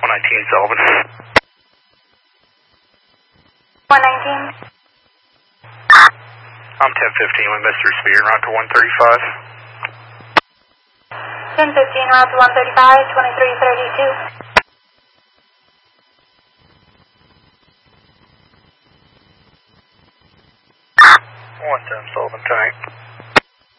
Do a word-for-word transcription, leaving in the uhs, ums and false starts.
one nineteen Sullivan. one nineteen. I'm ten fifteen with Mister Spear, route to one thirty-five. ten fifteen, route to one thirty-five, twenty-three thirty-two. one ten Sullivan, tank.